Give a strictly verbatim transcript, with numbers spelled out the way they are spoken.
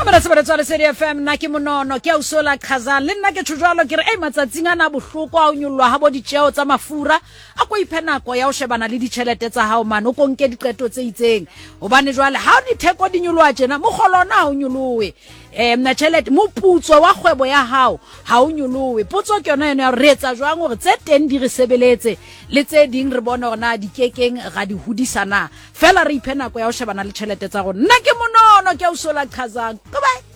Amara sebele tswa le Sedi F M nna ke monono ke a usola khazan le nna ke tshujalo ke re e matsatsing ana bohloko a unyolwa ha bo ditjeo tsa mafura a go iphenako ya o shebana le ditšhelete tsa hao mano go nke diqeto tse itseng hobane jwale ha di theko di nyolwa tjena mo golona ha o nyolowe eh mna tšhelete mo putso wa kgwebo ya hao ha o nyolowe putso ke yona yona re etsa jwang gore tse teng di re sebeletse le tse ding re bona ona di kekeng ga di hudisana fela re iphenako ya o shebana le tšhelete tsa go nna ke monono ke a usola khazan goodbye.